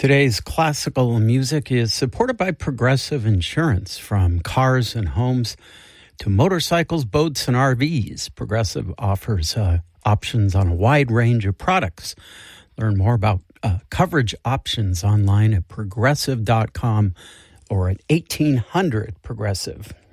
Today's classical music is supported by Progressive Insurance. From cars and homes to motorcycles, boats, and RVs, Progressive offers options on a wide range of products. Learn more about coverage options online at progressive.com or at 1800 Progressive.